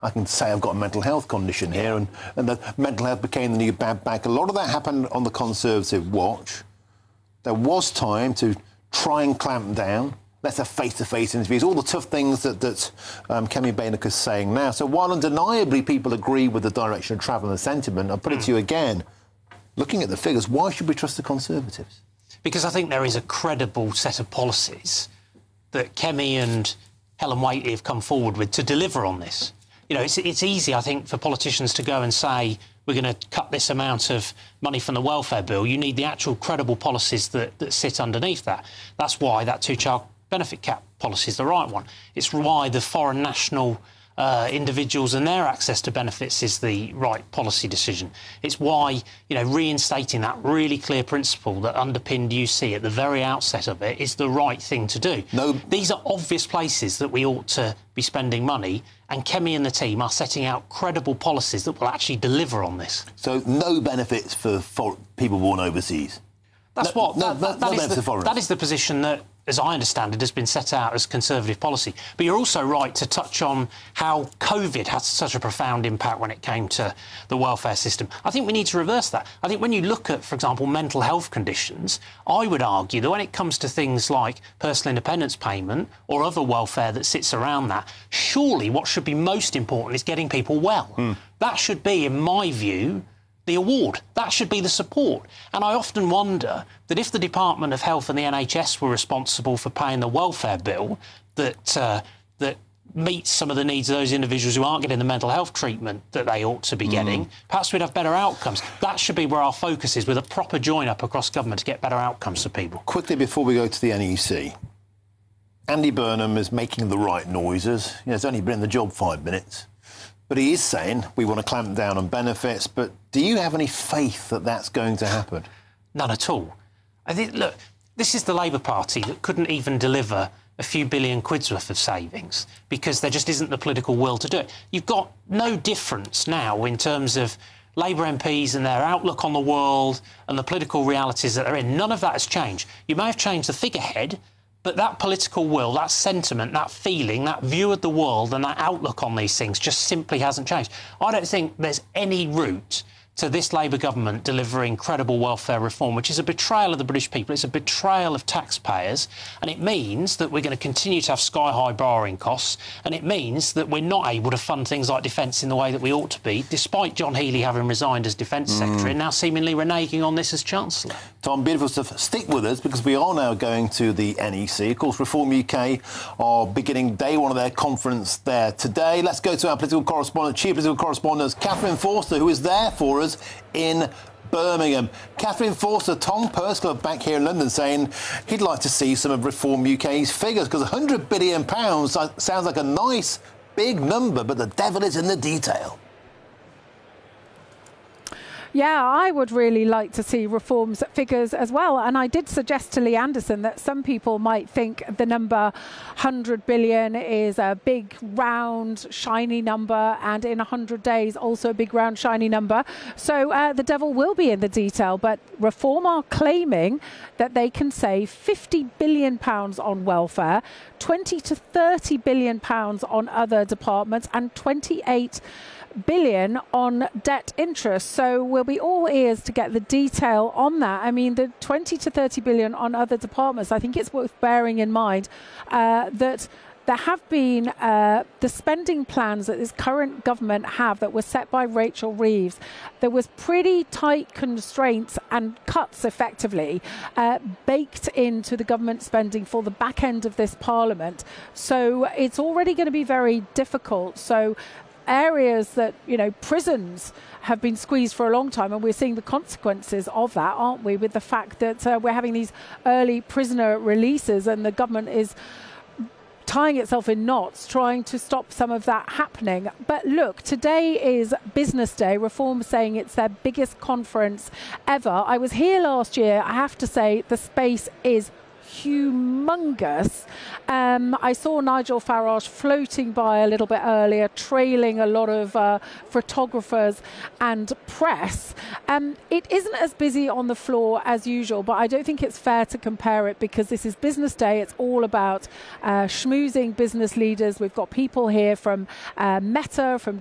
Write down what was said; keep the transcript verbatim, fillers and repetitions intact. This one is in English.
I can say I've got a mental health condition here, and, and that mental health became the new bad bag. A lot of that happened on the Conservative watch. There was time to try and clamp down. Let's have face-to-face interviews, all the tough things that, that um, Kemi Beinecke is saying now. So while undeniably people agree with the direction of travel and the sentiment, I'll put it to you again, looking at the figures, why should we trust the Conservatives? Because I think there is a credible set of policies that Kemi and Helen Whately have come forward with to deliver on this. You know, it's, it's easy, I think, for politicians to go and say, we're going to cut this amount of money from the welfare bill. You need the actual credible policies that, that sit underneath that. That's why that two-child benefit cap policy is the right one. It's why the foreign national uh, individuals and their access to benefits is the right policy decision. It's why, you know, reinstating that really clear principle that underpinned U C at the very outset of it is the right thing to do. No. These are obvious places that we ought to be spending money, and Kemi and the team are setting out credible policies that will actually deliver on this. So no benefits for, for people born overseas? That's no, what... No, that, no, that, that, no is the, that is the position that, as I understand it, has been set out as Conservative policy. But you're also right to touch on how COVID had such a profound impact when it came to the welfare system. I think we need to reverse that. I think when you look at, for example, mental health conditions, I would argue that when it comes to things like personal independence payment or other welfare that sits around that, surely what should be most important is getting people well. Mm. That should be, in my view, the award. That should be the support. And I often wonder that if the Department of Health and the N H S were responsible for paying the welfare bill that uh, that meets some of the needs of those individuals who aren't getting the mental health treatment that they ought to be mm. getting, perhaps we'd have better outcomes. That should be where our focus is, with a proper join-up across government to get better outcomes for people. Quickly, before we go to the N E C, Andy Burnham is making the right noises. You know, he's only been in the job five minutes. But he is saying we want to clamp down on benefits. But do you have any faith that that's going to happen? None at all. I think, look, this is the Labour Party that couldn't even deliver a few billion quid's worth of savings because there just isn't the political will to do it. You've got no difference now in terms of Labour M Ps and their outlook on the world and the political realities that they're in. None of that has changed. You may have changed the figurehead, but that political will, that sentiment, that feeling, that view of the world and that outlook on these things just simply hasn't changed. I don't think there's any route to this Labour government delivering credible welfare reform, which is a betrayal of the British people. It's a betrayal of taxpayers, and it means that we're going to continue to have sky-high borrowing costs, and it means that we're not able to fund things like defence in the way that we ought to be, despite John Healey having resigned as Defence mm. Secretary and now seemingly reneging on this as Chancellor. Tom, beautiful stuff. Stick with us, because we are now going to the N E C. Of course, Reform U K are beginning day one of their conference there today. Let's go to our political correspondent, chief political correspondent, Catherine Forster, who is there for us in Birmingham. Catherine Forster, Tom Purscliffe back here in London saying he'd like to see some of Reform U K's figures, because one hundred billion pounds sounds like a nice big number, but the devil is in the detail. Yeah, I would really like to see reforms figures as well. And I did suggest to Lee Anderson that some people might think the number one hundred billion is a big, round, shiny number, and in one hundred days also a big, round, shiny number. So uh, the devil will be in the detail. But Reform are claiming that they can save fifty billion pounds on welfare, twenty to thirty billion pounds on other departments, and twenty-eight billion on debt interest. So we'll be all ears to get the detail on that. I mean, the twenty to thirty billion on other departments, I think it's worth bearing in mind uh, that there have been uh, the spending plans that this current government have that were set by Rachel Reeves. There was pretty tight constraints and cuts effectively uh, baked into the government spending for the back end of this parliament. So it's already going to be very difficult. So areas that, you know, prisons have been squeezed for a long time, and we're seeing the consequences of that, aren't we, with the fact that uh, we're having these early prisoner releases and the government is tying itself in knots trying to stop some of that happening. But look, today is business day. Reform saying it's their biggest conference ever. I was here last year. I have to say the space is humongous. Um, I saw Nigel Farage floating by a little bit earlier, trailing a lot of uh, photographers and press. Um, it isn't as busy on the floor as usual, but I don't think it's fair to compare it because this is business day. It's all about uh, schmoozing business leaders. We've got people here from uh, Meta, from